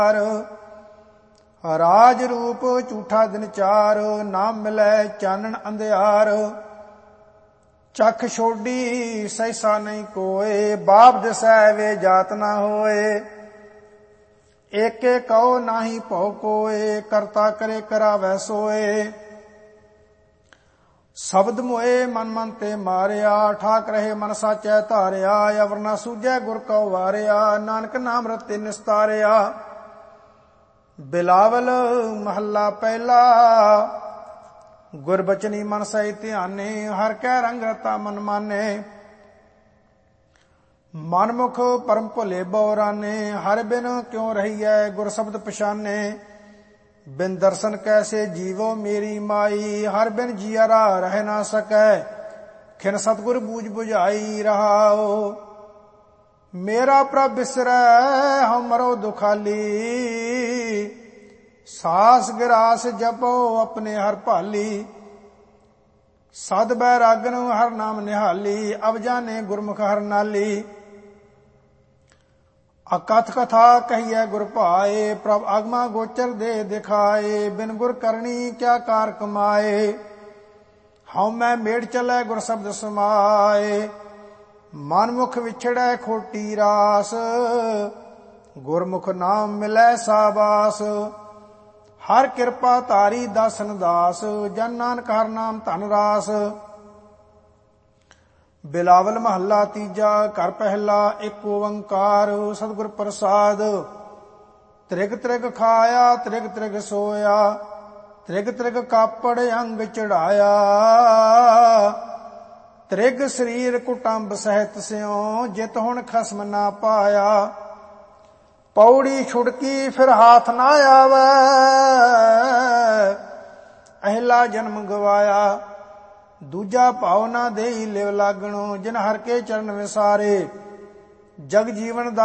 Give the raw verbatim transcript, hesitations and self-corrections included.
ਰਾਜ ਰੂਪ ਝੂਠਾ ਦਿਨ ਚਾਰ, ਨਾ ਮਿਲੈ ਚਾਨਣ ਅੰਧਿਆਰ। ਚਖ ਛੋਡੀ ਸਹਿਸਾ ਨਹੀਂ ਕੋਏ, ਬਾਪ ਦਿਸੈ ਵੇ ਜਾਤ ਨਾ ਹੋਏ। ਏਕੇ ਕਉ ਨਾਹੀ ਭਉ ਕੋਏ, ਕਰਤਾ ਕਰੇ ਕਰਾਵੈ ਸੋਏ। ਸ਼ਬਦ ਮੋਏ ਮਨ ਮਨ ਤੇ ਮਾਰਿਆ, ਠਾਕ ਰਹੇ ਮਨ ਸਾਚੈ ਧਾਰਿਆ। ਅਵਰ ਨਾ ਸੂਝੈ ਗੁਰ ਕਉ ਵਾਰਿਆ, ਨਾਨਕ ਨਾਮ ਰਤੇ ਨਿਸਤਾਰਿਆ। ਬਿਲਾਵਲ ਮਹੱਲਾ ਪਹਿਲਾ। ਗੁਰਬਚਨੀ ਮਨ ਸਹਿ ਧਿਆਨੇ, ਹਰ ਕੈ ਰੰਗ ਰਤਾ ਮਨ ਮਾਨੇ। ਮਨਮੁਖ ਪਰਮ ਭੁਲੇ ਬਉਰਾਨੇ, ਹਰ ਬਿਨ ਕਿਉ ਰਹੀਐ ਗੁਰ ਸ਼ਬਦ ਪਛਾਨੇ। ਬਿਨ ਦਰਸ਼ਨ ਕੈਸੇ ਜੀਵੋ ਮੇਰੀ ਮਾਈ, ਹਰ ਬਿਨ ਜੀਅਰਾ ਰਹਿ ਨਾ ਸਕੈ। ਖਿਨ ਸਤਿਗੁਰ ਬੂਝ ਬੁਝਾਈ ਰਹਾਓ। ਮੇਰਾ ਪ੍ਰਭ ਬਿਸਰੈ ਹਉ ਮਰੋ ਦੁਖਾਲੀ, ਸਾਸ ਗਿਰਾਸ ਜਪੋ ਆਪਣੇ ਹਰ ਭਾਲੀ। ਸਦ ਬੈਰਾਗਨ ਹਰ ਨਾਮ ਨਿਹਾਲੀ, ਅਬ ਜਾਣੇ ਗੁਰਮੁਖ ਹਰ ਨਾਲੀ। ਅਕਥ ਕਥਾ ਕਹੀਐ ਗੁਰ ਭਾਏ, ਪ੍ਰਭ ਆਗਮਾ ਗੋਚਰ ਦੇ ਦਿਖਾਏ। ਬਿਨ ਗੁਰ ਕਰਨੀ ਕਿਆ ਕਾਰ ਕਮਾਏ, ਹਉ ਮੈਂ ਮੇੜ ਚਲੈ ਗੁਰ ਸ਼ਬਦ ਸਮਾਏ। ਮਨਮੁਖ ਵਿਛੜੈ ਖੋਟੀ ਰਾਸ, ਗੁਰਮੁਖ ਨਾਮ ਮਿਲੈ ਸਾਬਾਸ। ਹਰ ਕਿਰਪਾ ਧਾਰੀ ਦਾਸਨ ਦਾਸ, ਜਨ ਨਾਨਕ ਹਰ ਨਾਮ ਧਨ ਰਾਸ। ਬਿਲਾਵਲ ਮਹੱਲਾ ਤੀਜਾ। ਘਰ ਪਹਿਲਾ ਇੱਕ ਓੰਕਾਰ, ਸਤਿਗੁਰ ਪ੍ਰਸਾਦ। ਤ੍ਰਿਗ ਤ੍ਰਿਗ ਖਾਇਆ ਤ੍ਰਿਗ ਤ੍ਰਿਗ ਸੋਇਆ, ਤ੍ਰਿਗ ਤ੍ਰਿਗ ਕਾਪੜ ਅੰਗ ਚੜਾਇਆ। ਤ੍ਰਿਗ ਸਰੀਰ ਕੁਟੰਬ ਸਹਿਤ ਸਿਉ, ਜਿਤ ਹੁਣ ਖਸਮ ਨਾ ਪਾਇਆ। ਪੌੜੀ ਛੁੜਕੀ ਫਿਰ ਹਾਥ ਨਾ ਆਵੈ, ਅਹਿਲਾ ਜਨਮ ਗਵਾਇਆ। ਦੂਜਾ ਭਾਉ ਨਾ ਦੇਈ ਲਿਵ ਲਾਗਣੋ, ਜਿਨ ਹਰ ਕੇ ਚਰਨ ਵਿਸਾਰੇ। ਜਗ ਜੀਵਨ ਦਾ